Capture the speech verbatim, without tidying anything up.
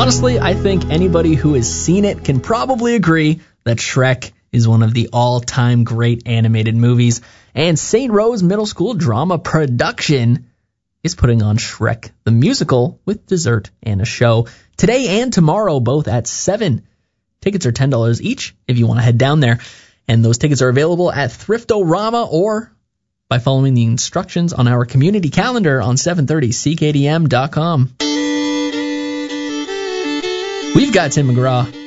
Honestly, I think anybody who has seen it can probably agree that Shrek is one of the all-time great animated movies, and Saint Rose Middle School Drama Production is putting on Shrek the Musical with dessert and a show today and tomorrow, both at seven. Tickets are ten dollars each if you want to head down there, and those tickets are available at Thriftorama or by following the instructions on our community calendar on seven thirty C K D M dot com. We've got Tim McGraw.